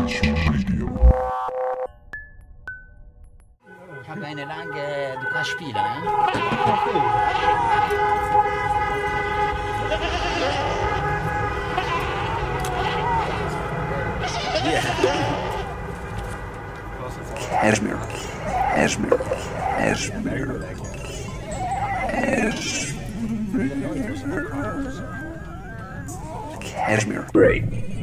Ich habe eine lange, du kannst spielen, ne? Cashmere. Cashmere. Great.